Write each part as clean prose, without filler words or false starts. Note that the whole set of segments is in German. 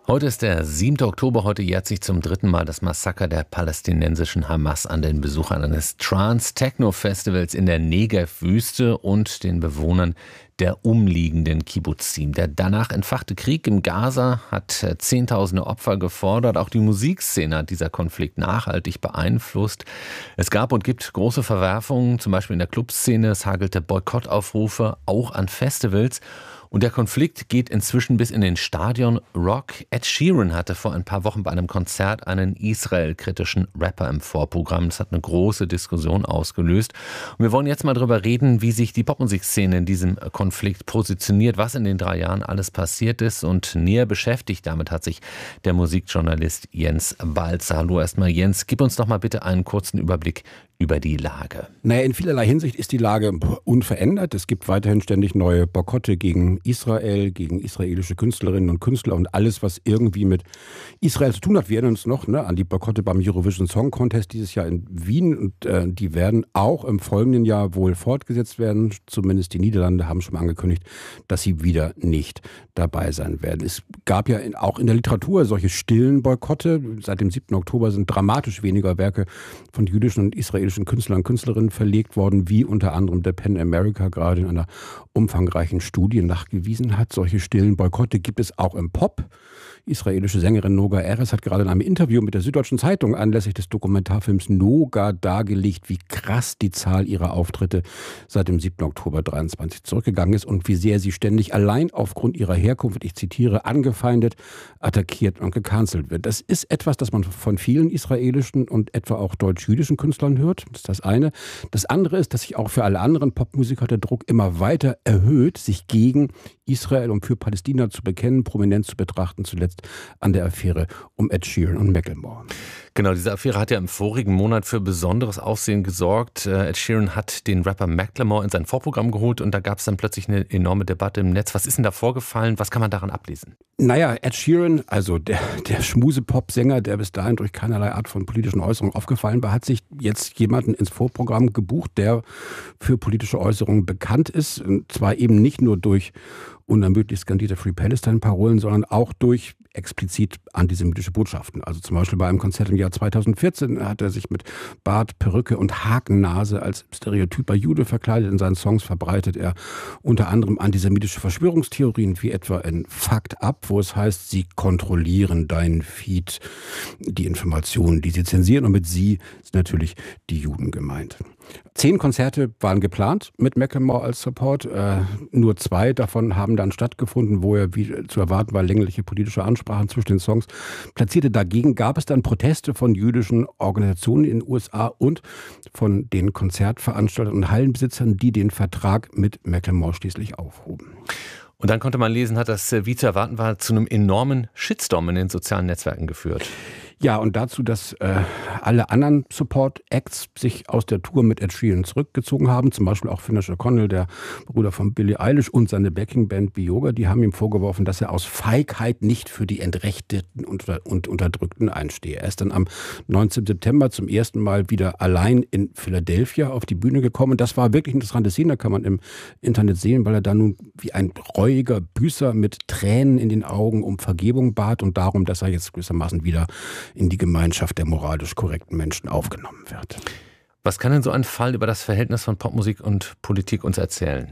Heute ist der 7. Oktober. Heute jährt sich zum 3. Mal das Massaker der palästinensischen Hamas an den Besuchern eines Trance-Techno-Festivals in der Negev-Wüste und den Bewohnern der umliegenden Kibbutzim. Der danach entfachte Krieg im Gaza hat Zehntausende Opfer gefordert. Auch die Musikszene hat dieser Konflikt nachhaltig beeinflusst. Es gab und gibt große Verwerfungen, zum Beispiel in der Clubszene. Es hagelte Boykottaufrufe, auch an Festivals. Und der Konflikt geht inzwischen bis in den Stadion Rock. Ed Sheeran hatte vor ein paar Wochen bei einem Konzert einen israel-kritischen Rapper im Vorprogramm. Das hat eine große Diskussion ausgelöst. Und wir wollen jetzt mal darüber reden, wie sich die Popmusikszene in diesem Konflikt positioniert, was in den 3 Jahren alles passiert ist. Und näher beschäftigt damit hat sich der Musikjournalist Jens Balzer. Hallo erstmal Jens, gib uns doch mal bitte einen kurzen Überblick über die Lage. Naja, in vielerlei Hinsicht ist die Lage unverändert. Es gibt weiterhin ständig neue Boykotte gegen Israel, gegen israelische Künstlerinnen und Künstler und alles, was irgendwie mit Israel zu tun hat. Wir erinnern uns noch an die Boykotte beim Eurovision Song Contest dieses Jahr in Wien. Und die werden auch im folgenden Jahr wohl fortgesetzt werden. Zumindest die Niederlande haben schon mal angekündigt, dass sie wieder nicht dabei sein werden. Es gab ja auch in der Literatur solche stillen Boykotte. Seit dem 7. Oktober sind dramatisch weniger Werke von jüdischen und israelischen Künstlern und Künstlerinnen verlegt worden, wie unter anderem der Pen America gerade in einer umfangreichen Studie nachgewiesen hat. Solche stillen Boykotte gibt es auch im Pop. Israelische Sängerin Noga Erez hat gerade in einem Interview mit der Süddeutschen Zeitung anlässlich des Dokumentarfilms Noga dargelegt, wie krass die Zahl ihrer Auftritte seit dem 7. Oktober 23 zurückgegangen ist und wie sehr sie ständig allein aufgrund ihrer Herkunft, ich zitiere, angefeindet, attackiert und gecancelt wird. Das ist etwas, das man von vielen israelischen und etwa auch deutsch-jüdischen Künstlern hört. Das ist das eine. Das andere ist, dass sich auch für alle anderen Popmusiker der Druck immer weiter erhöht, sich gegen Israel und für Palästina zu bekennen, prominent zu betrachten, zuletzt an der Affäre um Ed Sheeran und Macklemore. Genau, diese Affäre hat ja im vorigen Monat für besonderes Aufsehen gesorgt. Ed Sheeran hat den Rapper Macklemore in sein Vorprogramm geholt und da gab es dann plötzlich eine enorme Debatte im Netz. Was ist denn da vorgefallen? Was kann man daran ablesen? Naja, Ed Sheeran, also der Schmuse-Pop-Sänger, der bis dahin durch keinerlei Art von politischen Äußerungen aufgefallen war, hat sich jetzt jemanden ins Vorprogramm gebucht, der für politische Äußerungen bekannt ist. Und zwar eben nicht nur durch unermüdlich skandierte Free Palestine-Parolen, sondern auch durch explizit antisemitische Botschaften. Also zum Beispiel bei einem Konzert im Jahr 2014 hat er sich mit Bart, Perücke und Hakennase als stereotyper Jude verkleidet. In seinen Songs verbreitet er unter anderem antisemitische Verschwörungstheorien, wie etwa in Fakt Up, wo es heißt, sie kontrollieren deinen Feed, die Informationen, die sie zensieren. Und mit sie sind natürlich die Juden gemeint. 10 Konzerte waren geplant mit Macklemore als Support. Nur 2 davon haben dann stattgefunden, wo er, wie zu erwarten war, längliche politische Ansprachen zwischen den Songs platzierte. Dagegen gab es dann Proteste von jüdischen Organisationen in den USA und von den Konzertveranstaltern und Hallenbesitzern, die den Vertrag mit Macklemore schließlich aufhoben. Und dann konnte man lesen, hat das, wie zu erwarten war, zu einem enormen Shitstorm in den sozialen Netzwerken geführt. Ja, und dazu, dass alle anderen Support-Acts sich aus der Tour mit Ed Sheeran zurückgezogen haben, zum Beispiel auch Finneas O'Connell, der Bruder von Billie Eilish und seine Backing-Band Bioga, die haben ihm vorgeworfen, dass er aus Feigheit nicht für die Entrechteten und Unterdrückten einstehe. Er ist dann am 19. September zum ersten Mal wieder allein in Philadelphia auf die Bühne gekommen. Das war wirklich eine interessante Szene, kann man im Internet sehen, weil er da nun wie ein reuiger Büßer mit Tränen in den Augen um Vergebung bat und darum, dass er jetzt gewissermaßen wieder in die Gemeinschaft der moralisch korrekten Menschen aufgenommen wird. Was kann denn so ein Fall über das Verhältnis von Popmusik und Politik uns erzählen?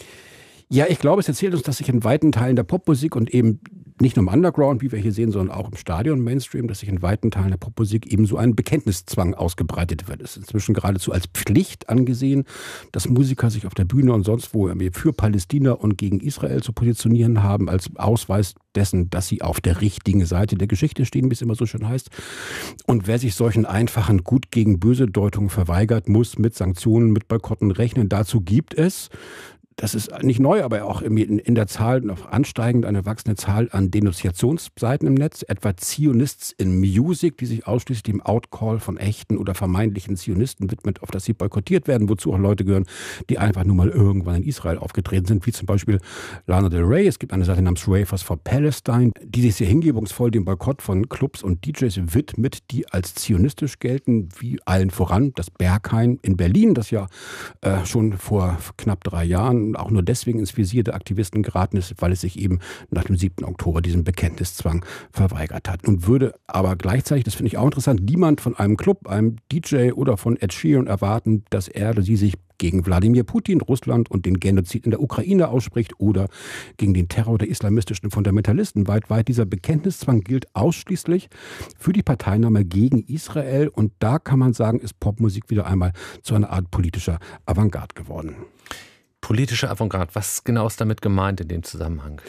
Ja, ich glaube, es erzählt uns, dass sich in weiten Teilen der Popmusik und eben nicht nur im Underground, wie wir hier sehen, sondern auch im Stadion Mainstream, dass sich in weiten Teilen der Popmusik eben so ein Bekenntniszwang ausgebreitet wird. Es ist inzwischen geradezu als Pflicht angesehen, dass Musiker sich auf der Bühne und sonst wo für Palästina und gegen Israel zu positionieren haben, als Ausweis dessen, dass sie auf der richtigen Seite der Geschichte stehen, wie es immer so schön heißt. Und wer sich solchen einfachen Gut gegen Böse Deutungen verweigert, muss mit Sanktionen, mit Boykotten rechnen. Dazu gibt es, das ist nicht neu, aber auch in der Zahl noch ansteigend eine wachsende Zahl an Denunziationsseiten im Netz, etwa Zionists in Music, die sich ausschließlich dem Outcall von echten oder vermeintlichen Zionisten widmet, auf das sie boykottiert werden, wozu auch Leute gehören, die einfach nur mal irgendwann in Israel aufgetreten sind, wie zum Beispiel Lana Del Rey. Es gibt eine Seite namens Ravers for Palestine, die sich sehr hingebungsvoll dem Boykott von Clubs und DJs widmet, die als zionistisch gelten, wie allen voran das Berghain in Berlin, das ja schon vor knapp 3 Jahren auch nur deswegen ins Visier der Aktivisten geraten ist, weil es sich eben nach dem 7. Oktober diesem Bekenntniszwang verweigert hat. Und würde aber gleichzeitig, das finde ich auch interessant, niemand von einem Club, einem DJ oder von Ed Sheeran erwarten, dass er oder sie sich gegen Wladimir Putin, Russland und den Genozid in der Ukraine ausspricht oder gegen den Terror der islamistischen Fundamentalisten. Weltweit dieser Bekenntniszwang gilt ausschließlich für die Parteinahme gegen Israel. Und da kann man sagen, ist Popmusik wieder einmal zu einer Art politischer Avantgarde geworden. Politische Avantgarde, was genau ist damit gemeint in dem Zusammenhang?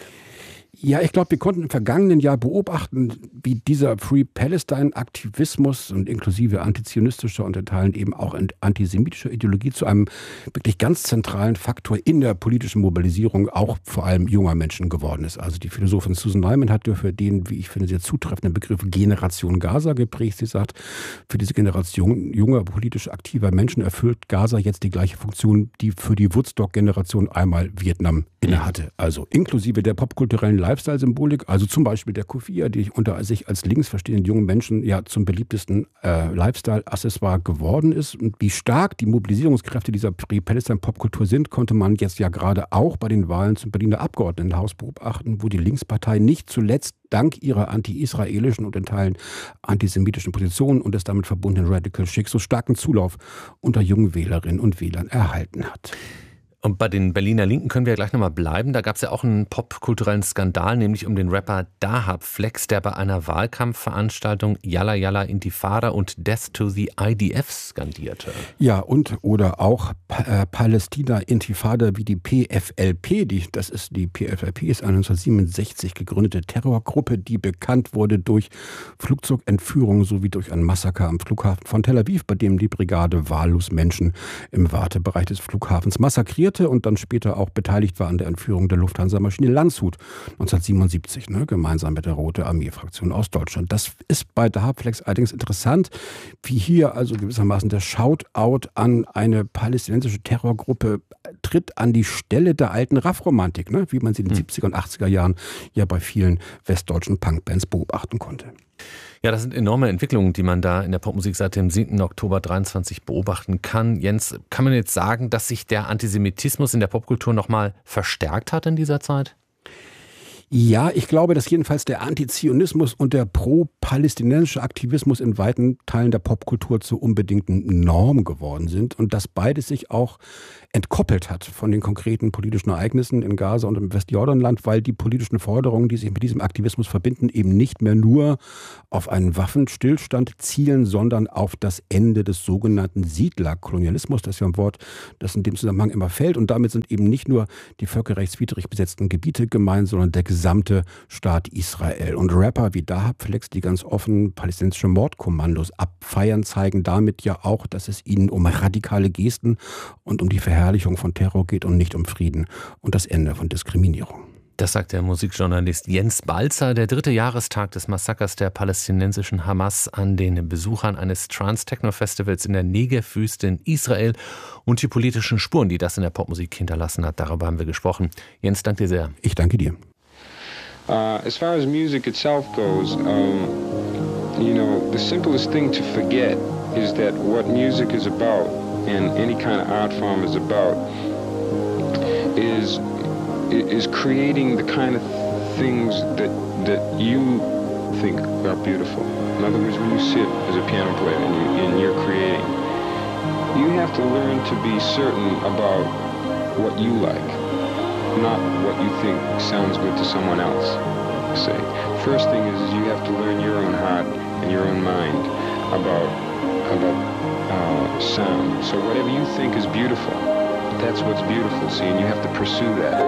Ja, ich glaube, wir konnten im vergangenen Jahr beobachten, wie dieser Free Palestine-Aktivismus und inklusive antizionistischer und in Teilen eben auch antisemitischer Ideologie zu einem wirklich ganz zentralen Faktor in der politischen Mobilisierung auch vor allem junger Menschen geworden ist. Also die Philosophin Susan Neiman hat ja für den, wie ich finde, sehr zutreffenden Begriff Generation Gaza geprägt. Sie sagt, für diese Generation junger, politisch aktiver Menschen erfüllt Gaza jetzt die gleiche Funktion, die für die Woodstock-Generation einmal Vietnam innehatte. Also inklusive der popkulturellen Lifestyle-Symbolik, also zum Beispiel der Kufia, die unter sich als links verstehenden jungen Menschen ja zum beliebtesten Lifestyle-Accessoire geworden ist. Und wie stark die Mobilisierungskräfte dieser Pre-Palestine-Popkultur sind, konnte man jetzt ja gerade auch bei den Wahlen zum Berliner Abgeordnetenhaus beobachten, wo die Linkspartei nicht zuletzt dank ihrer anti-israelischen und in Teilen antisemitischen Positionen und des damit verbundenen Radical Chic so starken Zulauf unter jungen Wählerinnen und Wählern erhalten hat. Und bei den Berliner Linken können wir ja gleich nochmal bleiben. Da gab es ja auch einen popkulturellen Skandal, nämlich um den Rapper Dahab Flex, der bei einer Wahlkampfveranstaltung Yalla Yalla Intifada und Death to the IDF skandierte. Ja, oder auch Palästina Intifada wie die PFLP. Die PFLP ist eine 1967 gegründete Terrorgruppe, die bekannt wurde durch Flugzeugentführungen sowie durch ein Massaker am Flughafen von Tel Aviv, bei dem die Brigade wahllos Menschen im Wartebereich des Flughafens massakrierte und dann später auch beteiligt war an der Entführung der Lufthansa-Maschine Landshut 1977, gemeinsam mit der Rote Armee-Fraktion aus Deutschland. Das ist bei Dahab Flex allerdings interessant, wie hier also gewissermaßen der Shoutout an eine palästinensische Terrorgruppe tritt an die Stelle der alten RAF-Romantik, wie man sie in den 70er und 80er Jahren ja bei vielen westdeutschen Punkbands beobachten konnte. Ja, das sind enorme Entwicklungen, die man da in der Popmusik seit dem 7. Oktober 23 beobachten kann. Jens, kann man jetzt sagen, dass sich der Antisemitismus in der Popkultur nochmal verstärkt hat in dieser Zeit? Ja, ich glaube, dass jedenfalls der Antizionismus und der pro-palästinensische Aktivismus in weiten Teilen der Popkultur zur unbedingten Norm geworden sind und dass beides sich auch entkoppelt hat von den konkreten politischen Ereignissen in Gaza und im Westjordanland, weil die politischen Forderungen, die sich mit diesem Aktivismus verbinden, eben nicht mehr nur auf einen Waffenstillstand zielen, sondern auf das Ende des sogenannten Siedlerkolonialismus. Das ist ja ein Wort, das in dem Zusammenhang immer fällt. Und damit sind eben nicht nur die völkerrechtswidrig besetzten Gebiete gemeint, sondern der gesamte Staat Israel. Und Rapper wie Dahab Flex, die ganz offen palästinensische Mordkommandos abfeiern, zeigen damit ja auch, dass es ihnen um radikale Gesten und um die Verherrlichung von Terror geht und nicht um Frieden und das Ende von Diskriminierung. Das sagt der Musikjournalist Jens Balzer. Der 3. Jahrestag des Massakers der palästinensischen Hamas an den Besuchern eines Trance-Techno-Festivals in der Negev-Wüste in Israel und die politischen Spuren, die das in der Popmusik hinterlassen hat. Darüber haben wir gesprochen. Jens, danke dir sehr. Ich danke dir. As far as music itself goes, the simplest thing to forget is that what music is about and any kind of art form is about is creating the kind of things that you think are beautiful. In other words, when you sit as a piano player and you're creating, you have to learn to be certain about what you like, not what you think sounds good to someone else. Say, first thing is you have to learn your own heart and your own mind about sound. So whatever you think is beautiful, that's what's beautiful. See, and you have to pursue that.